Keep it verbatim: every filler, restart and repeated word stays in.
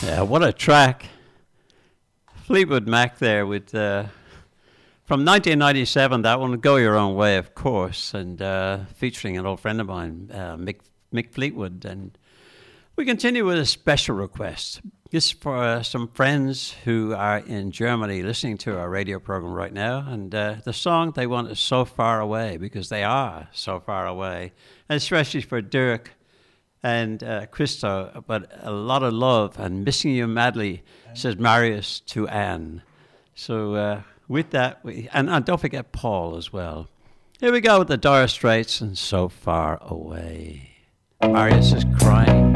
Yeah, what a track. Fleetwood Mac there with, uh, from nineteen ninety-seven, that one, Go Your Own Way, of course, and uh, featuring an old friend of mine, uh, Mick, Mick Fleetwood. And we continue with a special request. This for uh, some friends who are in Germany listening to our radio program right now. And uh, the song they want is So Far Away, because they are so far away. And especially for Dirk and uh, Christo, but a lot of love and missing you madly, says Marius to Anne. So uh, with that, we, and, and don't forget Paul as well. Here we go with the Dire Straits and So Far Away. Marius is crying.